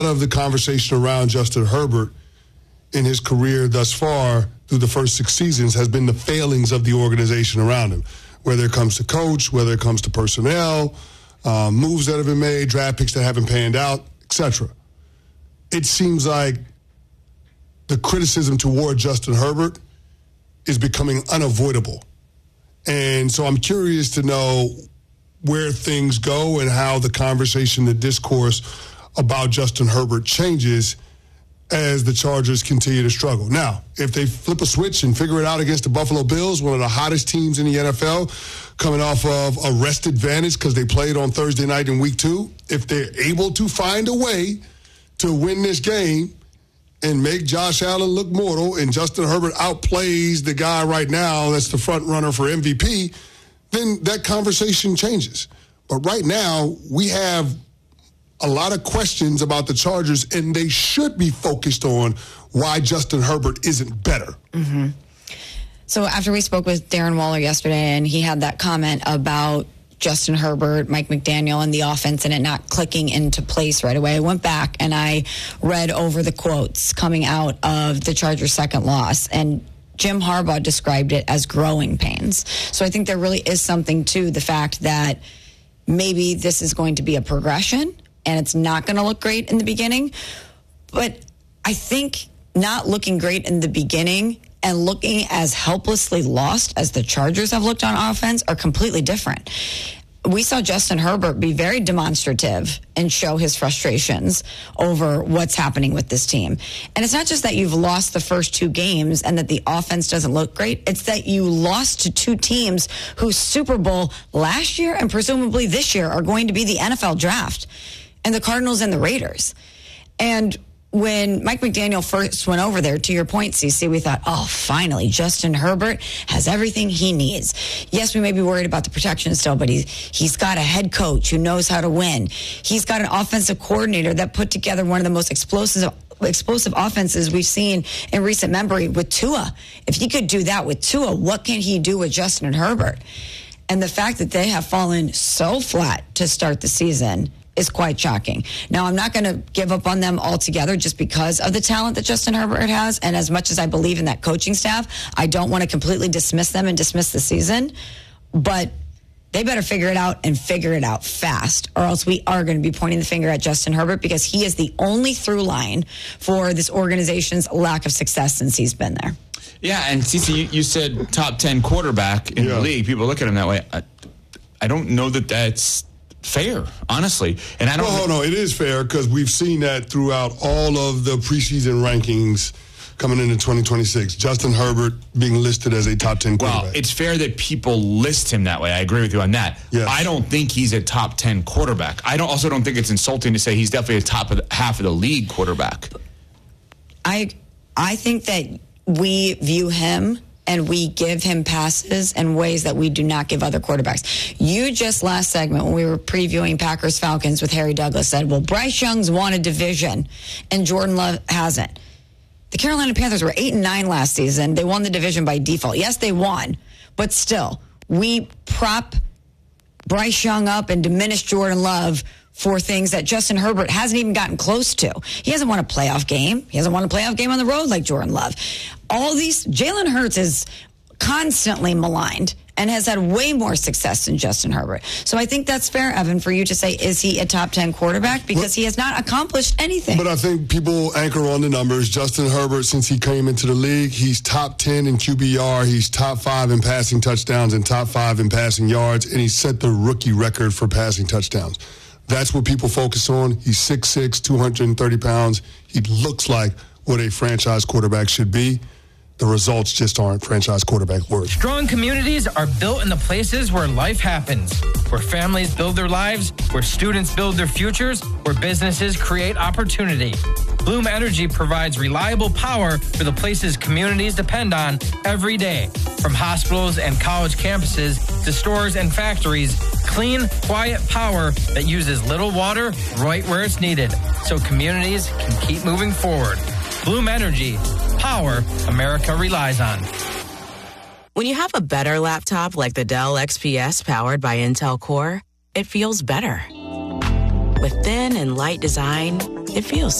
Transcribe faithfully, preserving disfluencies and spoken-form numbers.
of the conversation around Justin Herbert in his career thus far through the first six seasons has been the failings of the organization around him, whether it comes to coach, whether it comes to personnel, um, moves that have been made, draft picks that haven't panned out, et cetera. It seems like the criticism toward Justin Herbert is becoming unavoidable. And so I'm curious to know where things go and how the conversation, the discourse about Justin Herbert changes as the Chargers continue to struggle. Now, if they flip a switch and figure it out against the Buffalo Bills, one of the hottest teams in the N F L, coming off of a rest advantage because they played on Thursday night in week two, if they're able to find a way to win this game and make Josh Allen look mortal and Justin Herbert outplays the guy right now that's the front runner for M V P, then that conversation changes. But right now, we have a lot of questions about the Chargers, and they should be focused on why Justin Herbert isn't better. Mm-hmm. So after we spoke with Darren Waller yesterday, and he had that comment about Justin Herbert, Mike McDaniel, and the offense and it not clicking into place right away, I went back and I read over the quotes coming out of the Chargers' second loss, and Jim Harbaugh described it as growing pains. So I think there really is something to the fact that maybe this is going to be a progression and it's not going to look great in the beginning. But I think not looking great in the beginning and looking as helplessly lost as the Chargers have looked on offense are completely different. We saw Justin Herbert be very demonstrative and show his frustrations over what's happening with this team. And it's not just that you've lost the first two games and that the offense doesn't look great. It's that you lost to two teams whose Super Bowl last year and presumably this year are going to be the N F L draft, and the Cardinals and the Raiders. And when Mike McDaniel first went over there, to your point, Cece, we thought, oh, finally, Justin Herbert has everything he needs. Yes, we may be worried about the protection still, but he, he's got a head coach who knows how to win. He's got an offensive coordinator that put together one of the most explosive explosive offenses we've seen in recent memory with Tua. If he could do that with Tua, what can he do with Justin Herbert? And the fact that they have fallen so flat to start the season is quite shocking. Now, I'm not going to give up on them altogether just because of the talent that Justin Herbert has. And as much as I believe in that coaching staff, I don't want to completely dismiss them and dismiss the season. But they better figure it out and figure it out fast, or else we are going to be pointing the finger at Justin Herbert because he is the only through line for this organization's lack of success since he's been there. Yeah, and Cece, you, you said top ten quarterback in yeah. the league. People look at him that way. I, I don't know that that's fair, honestly. And I don't Well, no, it is fair because we've seen that throughout all of the preseason rankings coming into twenty twenty-six. Justin Herbert being listed as a top ten quarterback. Well, it's fair that people list him that way. I agree with you on that. Yes. I don't think he's a top ten quarterback. I don't also don't think it's insulting to say he's definitely a top of the, half of the league quarterback. I I think that we view him and we give him passes in ways that we do not give other quarterbacks. You just last segment when we were previewing Packers-Falcons with Harry Douglas said, well, Bryce Young's won a division and Jordan Love hasn't. The Carolina Panthers were eight and nine last season. They won the division by default. Yes, they won, but still, we prop Bryce Young up and diminish Jordan Love for things that Justin Herbert hasn't even gotten close to. He hasn't won a playoff game. He hasn't won a playoff game on the road like Jordan Love. All these, Jalen Hurts is constantly maligned and has had way more success than Justin Herbert. So I think that's fair, Evan, for you to say, is he a top ten quarterback? Because but, he has not accomplished anything. But I think people anchor on the numbers. Justin Herbert, since he came into the league, he's top ten in Q B R. He's top five in passing touchdowns and top five in passing yards. And he set the rookie record for passing touchdowns. That's what people focus on. He's six six, two hundred thirty pounds. He looks like what a franchise quarterback should be. The results just aren't franchise quarterback worthy. Strong communities are built in the places where life happens, where families build their lives, where students build their futures, where businesses create opportunity. Bloom Energy provides reliable power for the places communities depend on every day. From hospitals and college campuses to stores and factories, clean, quiet power that uses little water right where it's needed, so communities can keep moving forward. Bloom Energy, power America relies on. When you have a better laptop like the Dell X P S powered by Intel Core, it feels better. With thin and light design, it feels